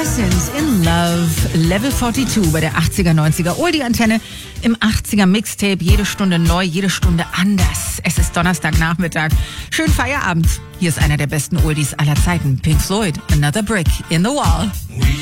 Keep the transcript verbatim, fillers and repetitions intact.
Persons in Love, Level zweiundvierzig bei der achtziger, neunziger Oldie-Antenne im achtziger Mixtape. Jede Stunde neu, jede Stunde anders. Es ist Donnerstagnachmittag. Schönen Feierabend. Hier ist einer der besten Oldies aller Zeiten. Pink Floyd, Another Brick in the Wall.